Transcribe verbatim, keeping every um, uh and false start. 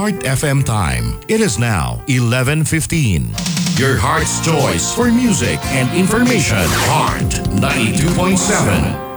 Heart F M time. It is now eleven fifteen. Your heart's choice for music and information. Heart ninety-two point seven.